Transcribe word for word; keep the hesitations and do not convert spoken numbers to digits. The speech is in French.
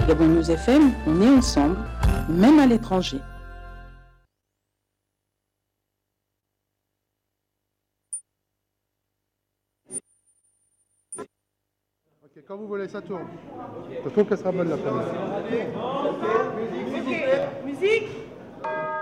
Gabon News F M, on est ensemble, même à l'étranger. Ok, quand vous voulez, ça tourne. Je trouve qu'elle sera bonne la première. Musique, musique.